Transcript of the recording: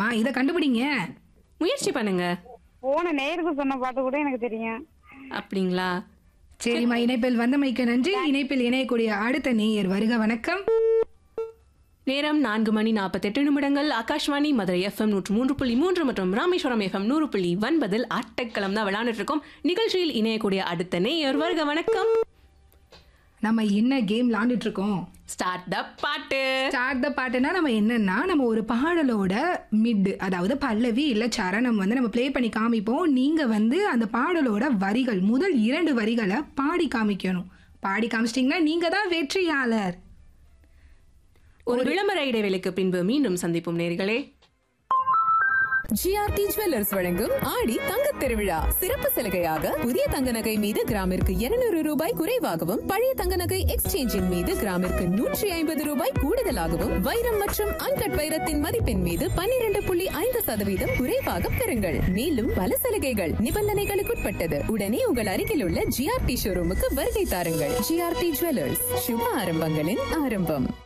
தெரியுமா? இத கண்டுபிடிங்க. முயற்சி பண்ணுங்க. போன நேருக்கு சொன்ன பாட்டு கூட எனக்கு தெரியும். அப்படிங்களா? சரிம்மா, இணைப்பில் வந்தமைக்கு நன்றி. இணைப்பில் இணையக்கூடிய அடுத்த நேயர் வருக. வணக்கம். நேரம் 4:48 ஆகாஷ்வாணி மதுரை FM 103.3 மற்றும் ராமேஸ்வரம் FM 100.9 ஆட்டக்களம் தான் விளையாண்டுட்டு இருக்கோம். நிகழ்ச்சியில் இணையக்கூடிய அடுத்த நேயர் வருக. வணக்கம். நம்ம என்ன கேம் விளையாண்டுட்டு இருக்கோம்? ஸ்டார்ட் த பாட்டு. ஸ்டார்ட் த பாட்டுனா நம்ம என்னன்னா, நம்ம ஒரு பாடலோட மிட், அதாவது பல்லவி இல்ல சரணம் நம்ம ப்ளே பண்ணி காமிப்போம். நீங்க அந்த பாடலோட வரிகள், முதல் 2 வரிகளை பாடி காமிக்கணும். பாடி காமிச்சிட்டீங்கன்னா நீங்க தான் வெற்றியாளர். ஒரு விளம்பர இடைவேளைக்கு பின்பு மீண்டும் சந்திப்போம் நேயர்களே. ஜிஆர்டி ஜுவல்லர்ஸ் வழங்கும் ஆடி தங்கத் திருவிழா சிறப்பு சலுகையாக புதிய தங்க நகை மீது கிராமிற்கு 200 ரூபாய் குறைவாகவும், பழைய தங்க நகை எக்ஸ்சேஞ்சின் மீது கிராமிற்கு 150 ரூபாய் கூடுதலாகவும், வைரம் மற்றும் அன்கட் வைரத்தின் மதிப்பின் மீது 12.5% குறைவாக பெறுங்கள். மேலும் பல சலுகைகள் நிபந்தனைகளுக்குட்பட்டது. உடனே உங்கள் அருகில் உள்ள ஜிஆர்டி ஷோரூமுக்கு வருகை தாருங்கள். ஜிஆர்டி ஜுவல்லர்ஸ், சுப ஆரம்பங்களின் ஆரம்பம்.